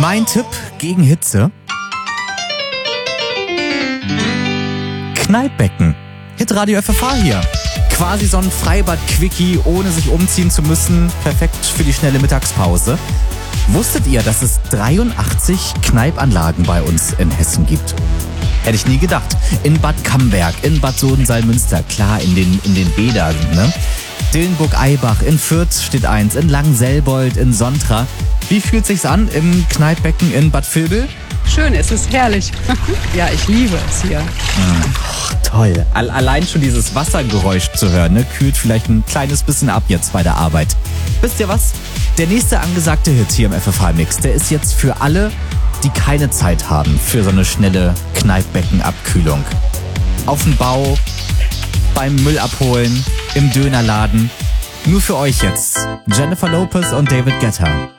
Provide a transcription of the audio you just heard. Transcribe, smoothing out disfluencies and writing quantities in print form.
Mein Tipp gegen Hitze: Kneippbecken. Hitradio FFH hier. Quasi so ein Freibad-Quickie, ohne sich umziehen zu müssen. Perfekt für die schnelle Mittagspause. Wusstet ihr, dass es 83 Kneippanlagen bei uns in Hessen gibt? Hätte ich nie gedacht. In Bad Camberg, in Bad Sodensalmünster, klar, in den Bädern, ne? Dillenburg-Eibach, in Fürth steht eins, in Langenselbold, in Sontra. Wie fühlt sich's an im Kneippbecken in Bad Vilbel? Schön, es ist herrlich. Ja, ich liebe es hier. Toll. Allein schon dieses Wassergeräusch zu hören, ne, kühlt vielleicht ein kleines bisschen ab jetzt bei der Arbeit. Wisst ihr was? Der nächste angesagte Hit hier im FFH-Mix, der ist jetzt für alle, die keine Zeit haben für so eine schnelle Kneippbeckenabkühlung. Auf dem Bau, beim Müll abholen, im Dönerladen. Nur für euch jetzt. Jennifer Lopez und David Guetta.